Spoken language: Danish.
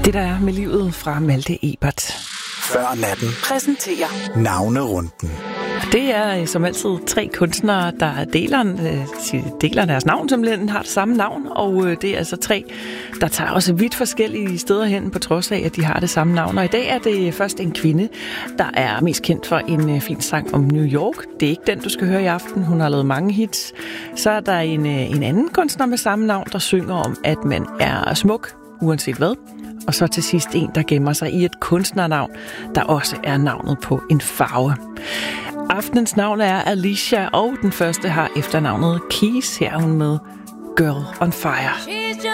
Det der er med livet fra Malte Ebert. Før natten Præsenterer navnerunden. Det er som altid 3 kunstnere, der deler deres navn, simpelthen har det samme navn. Og det er altså 3, der tager også vidt forskellige steder hen, på trods af, at de har det samme navn. Og i dag er det først en kvinde, der er mest kendt for en fin sang om New York. Det er ikke den, du skal høre i aften. Hun har lavet mange hits. Så er der en anden kunstner med samme navn, der synger om, at man er smuk, uanset hvad. Og så til sidst en, der gemmer sig i et kunstnernavn, der også er navnet på en farve. Aftenens navn er Alicia, og den første har efternavnet Keys. Her er hun med Girl on Fire.